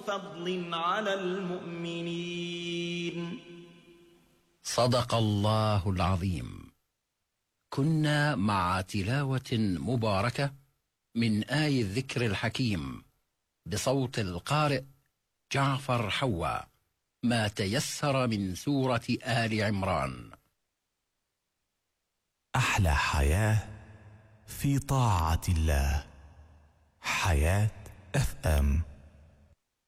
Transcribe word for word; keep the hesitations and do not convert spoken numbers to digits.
فضل على المؤمنين. صدق الله العظيم. كنا مع تلاوة مباركة من آي الذكر الحكيم بصوت القارئ جعفر حوا، ما تيسر من سورة آل عمران. أحلى حياة في طاعة الله. حياة اف ام.